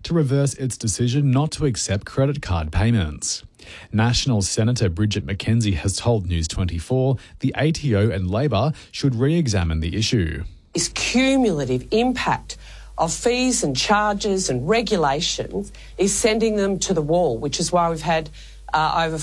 to reverse its decision not to accept credit card payments. National Senator Bridget McKenzie has told News 24 the ATO and Labor should re-examine the issue. This cumulative impact of fees and charges and regulations is sending them to the wall, which is why we've had over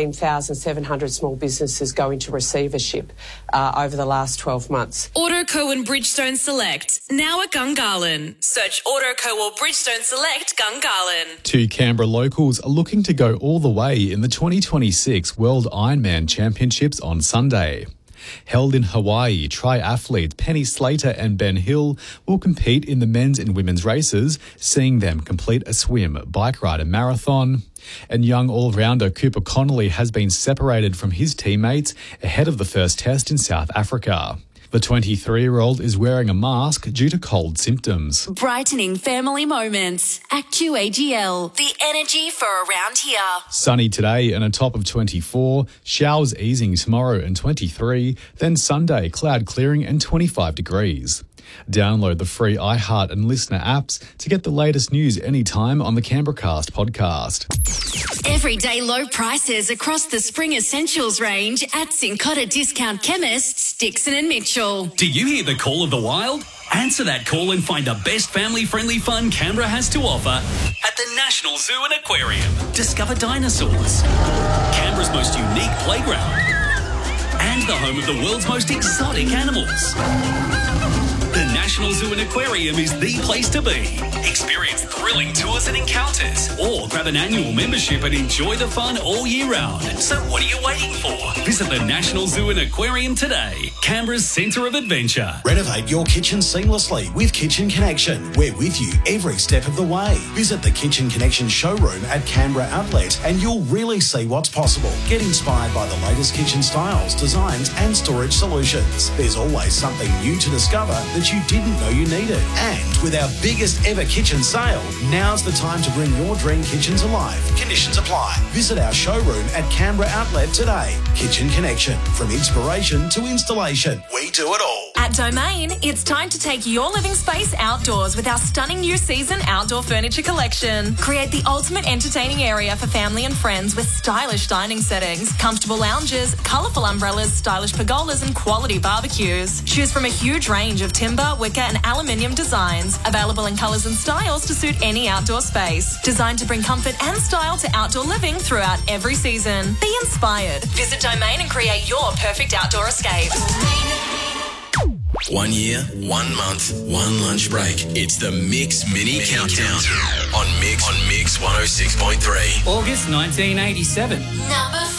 14,700 small businesses go into receivership over the last 12 months. Autoco and Bridgestone Select, now at Gungahlin. Search Autoco or Bridgestone Select Gungahlin. Two Canberra locals are looking to go all the way in the 2026 World Ironman Championships on Sunday. Held in Hawaii, triathletes Penny Slater and Ben Hill will compete in the men's and women's races, seeing them complete a swim, bike ride and marathon. And young all-rounder Cooper Connolly has been separated from his teammates ahead of the first test in South Africa. The 23-year-old is wearing a mask due to cold symptoms. Brightening family moments. ActuAGL. The energy for around here. Sunny today and a top of 24. Showers easing tomorrow and 23. Then Sunday, cloud clearing and 25 degrees. Download the free iHeart and Listener apps to get the latest news anytime on the Canberracast podcast. Everyday low prices across the Spring Essentials range at Cincotta Discount Chemists, Dixon and Mitchell. Do you hear the call of the wild? Answer that call and find the best family-friendly fun Canberra has to offer at the National Zoo and Aquarium. Discover dinosaurs, Canberra's most unique playground, and the home of the world's most exotic animals. The National Zoo and Aquarium is the place to be. Experience thrilling tours and encounters, or grab an annual membership and enjoy the fun all year round. So what are you waiting for? Visit the National Zoo and Aquarium today, Canberra's centre of adventure. Renovate your kitchen seamlessly with Kitchen Connection. We're with you every step of the way. Visit the Kitchen Connection showroom at Canberra Outlet and you'll really see what's possible. Get inspired by the latest kitchen styles, designs and storage solutions. There's always something new to discover that you didn't know you needed. And with our biggest ever kitchen sale, now's the time to bring your dream kitchen to life. Conditions apply. Visit our showroom at Canberra Outlet today. Kitchen Connection. From inspiration to installation, we do it all. At Domain, it's time to take your living space outdoors with our stunning new season outdoor furniture collection. Create the ultimate entertaining area for family and friends with stylish dining settings, comfortable lounges, colourful umbrellas, stylish pergolas and quality barbecues. Choose from a huge range of timber, wicker and aluminium designs, available in colours and styles to suit any outdoor space. Designed to bring comfort and style to outdoor living throughout every season. Be inspired. Visit Domain and create your perfect outdoor escape. 1 year, 1 month, 1 lunch break. It's the Mix Mini Countdown on Mix 106.3. August 1987. Number